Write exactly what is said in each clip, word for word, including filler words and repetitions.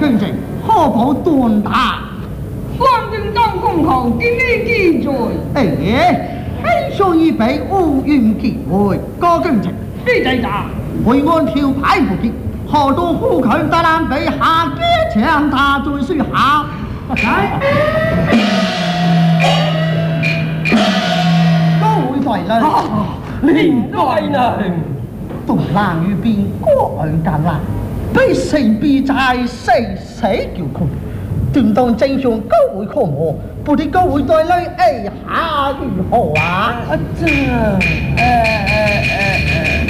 公正，可否断答？ 方正当公后，今日记罪。 哎，黑上一杯乌云结会，高公正。 你在哪？ 回按条牌不结，何当虎口大难被下街强大罪书下？来，高会在内。 连在内。 东南于边，各岸橄榄，被神必在谁谁叫空？正当正上高会可摸，不知高会在内，哎下如何啊？ 啊这，哎哎哎哎。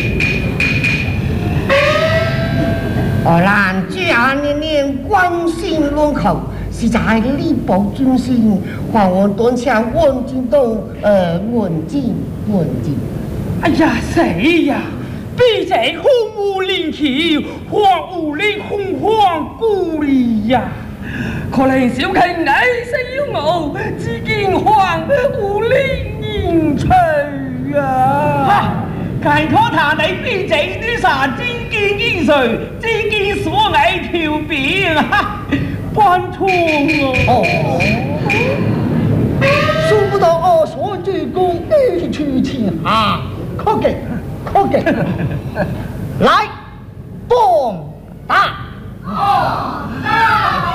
而兰居然年年关心龙口，是在力保中心，还我端下问金东，呃，问金问金。 哎呀，谁呀？比这空无灵气，花无力空荒故里呀！可能小卿矮小我，只见荒无力言趣啊！看可他你比这啲啥真见见谁，只见所爱条边啊！关错哦！ 数不到我所之功，一去前下，可敬可敬。来，放打！